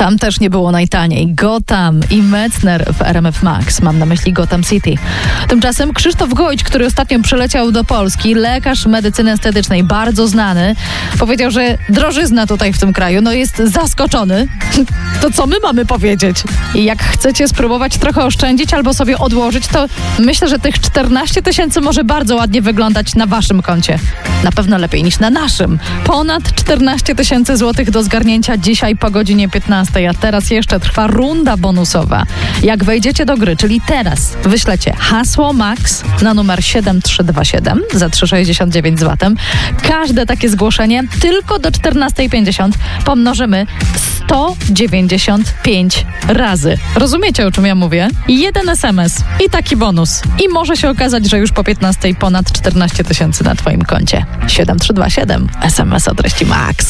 Tam też nie było najtaniej. Gotham i Metzner w RMF Max. Mam na myśli Gotham City. Tymczasem Krzysztof Gojć, który ostatnio przyleciał do Polski, lekarz medycyny estetycznej, bardzo znany, powiedział, że drożyzna tutaj w tym kraju, jest zaskoczony. To co my mamy powiedzieć? I jak chcecie spróbować trochę oszczędzić albo sobie odłożyć, to myślę, że tych 14 000 może bardzo ładnie wyglądać na waszym koncie. Na pewno lepiej niż na naszym. Ponad 14 000 złotych do zgarnięcia dzisiaj po godzinie 15, a teraz jeszcze trwa runda bonusowa. Jak wejdziecie do gry, czyli teraz wyślecie hasło MAX na numer 7327 za 3,69 zł. Każde takie zgłoszenie tylko do 14:50 pomnożymy 195 razy. Rozumiecie, o czym ja mówię? Jeden SMS i taki bonus. I może się okazać, że już po 15 ponad 14 000 na twoim koncie. 7327 SMS o treści MAX.